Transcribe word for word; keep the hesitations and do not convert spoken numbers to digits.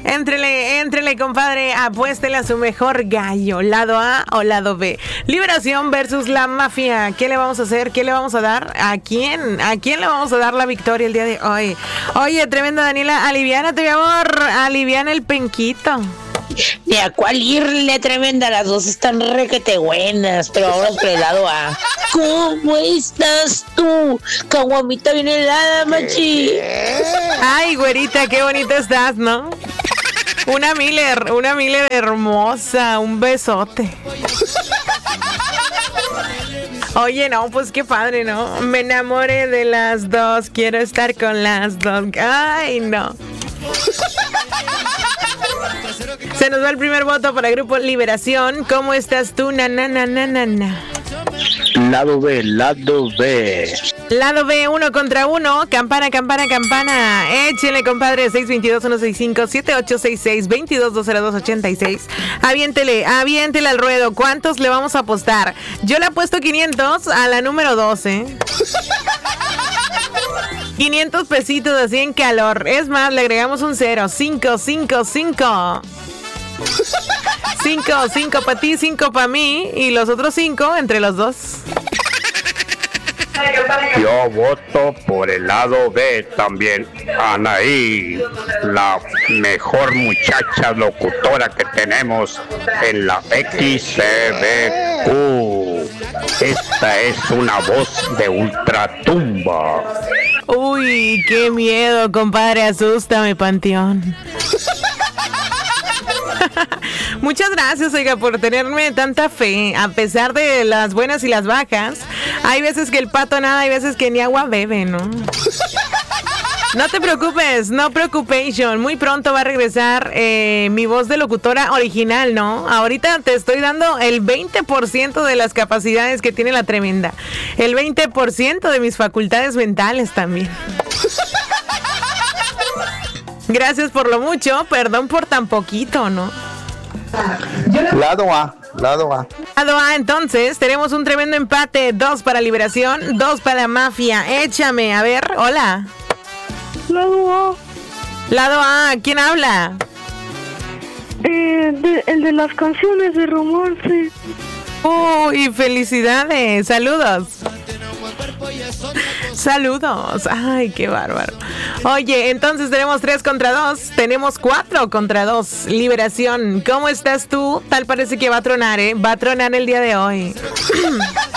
Éntrele, éntrele, compadre, apuéstele a su mejor gallo, lado A o lado B. Liberación versus la mafia. ¿Qué le vamos a hacer? ¿Qué le vamos a dar? ¿A quién? ¿A quién le vamos a dar la victoria el día de hoy? Oye, tremenda Daniela, aliviánate, mi amor, aliviana el penquito. Ni a cuál irle, tremenda, las dos están requete buenas, pero ahora por el lado A. ¿Cómo estás tú? Caguamita bien helada, machi. Ay, güerita, qué bonita estás, ¿no? Una Miller, una Miller hermosa, un besote. Oye, no, pues qué padre, ¿no? Me enamoré de las dos, quiero estar con las dos. Ay, no. Se nos va el primer voto para el Grupo Liberación. ¿Cómo estás tú, na, na, na, na, na, na? Lado B, lado B. Lado B, uno contra uno. Campana, campana, campana. Échele, compadre. seis dos dos, uno seis cinco, siete ocho seis seis, dos dos dos cero dos ocho seis. Aviéntele, aviéntele al ruedo. ¿Cuántos le vamos a apostar? Yo le apuesto quinientos a la número doce. quinientos pesitos así en calor. Es más, le agregamos un cero. cinco, cinco, cinco. cinco, cinco para ti, cinco para mí. Y los otros cinco entre los dos. Yo voto por el lado B también. Anaí, la mejor muchacha locutora que tenemos en la X C B Q. Esta es una voz de ultratumba. Uy, qué miedo, compadre, asústame, Panteón. Muchas gracias, oiga, por tenerme tanta fe. A pesar de las buenas y las bajas, hay veces que el pato nada, hay veces que ni agua bebe, ¿no? No te preocupes, no preoccupation. Muy pronto va a regresar eh, mi voz de locutora original, ¿no? Ahorita te estoy dando el veinte por ciento de las capacidades que tiene la tremenda. El veinte por ciento de mis facultades mentales también. Gracias por lo mucho, perdón por tan poquito, ¿no? Lado A, lado A. Lado A, entonces, tenemos un tremendo empate. Dos para Liberación, dos para la Mafia. Échame, a ver, hola. Lado A. Lado A, ¿quién habla? Eh, de, el de las canciones de romance. Uy, felicidades, saludos. Saludos, ay, qué bárbaro. Oye, entonces tenemos tres contra dos, tenemos cuatro contra dos. Liberación, ¿cómo estás tú? Tal parece que va a tronar, ¿eh? Va a tronar el día de hoy.